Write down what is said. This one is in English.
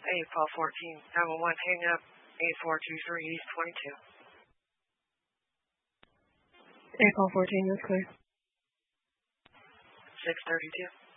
Paul 14, 911, hang up, 8423 East 22. Paul 14, that's clear. 632.